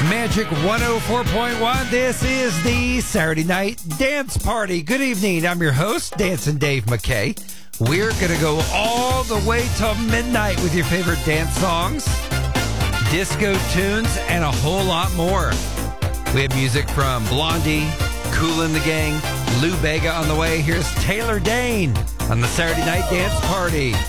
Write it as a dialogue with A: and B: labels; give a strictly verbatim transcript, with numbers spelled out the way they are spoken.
A: Magic one oh four point one. This is the Saturday Night Dance Party. Good evening. I'm your host, Dancing Dave McKay. We're going to go all the way till midnight with your favorite dance songs, disco tunes, and a whole lot more. We have music from Blondie, Kool and the Gang, Lou Bega on the way. Here's Taylor Dayne on the Saturday Night Dance Party.